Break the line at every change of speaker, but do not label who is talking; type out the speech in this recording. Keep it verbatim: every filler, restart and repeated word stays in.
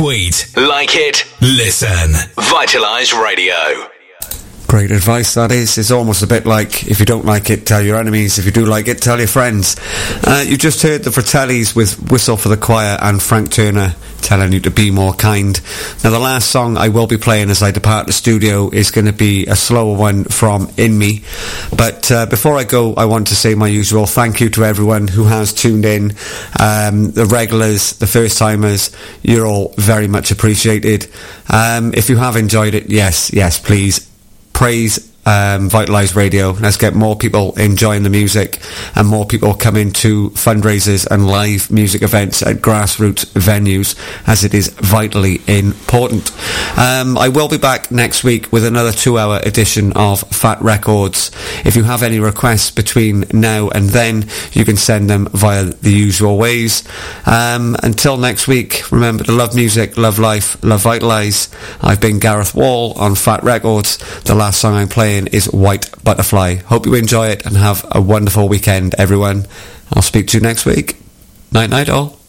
Tweet, like it, listen. Vitalise Radio.
Great advice, that is. It's almost a bit like, if you don't like it, tell your enemies. If you do like it, tell your friends. Uh, you just heard the Fratellis with Whistle for the Choir and Frank Turner telling you to be more kind. Now, the last song I will be playing as I depart the studio is going to be a slower one from In Me. But uh, before I go, I want to say my usual thank you to everyone who has tuned in. Um, the regulars, the first-timers, you're all very much appreciated. Um, if you have enjoyed it, yes, yes, please. Praise um, Vitalise Radio. Let's get more people enjoying the music and more people coming to fundraisers and live music events at grassroots venues, as it is vitally important. Um, I will be back next week with another two-hour edition of Fat Records. If you have any requests between now and then, you can send them via the usual ways. Um, until next week, remember to love music, love life, love Vitalise. I've been Gareth Wall on Fat Records. The last song I'm playing is White Butterfly. Hope you enjoy it and have a wonderful weekend, everyone. I'll speak to you next week. Night night all.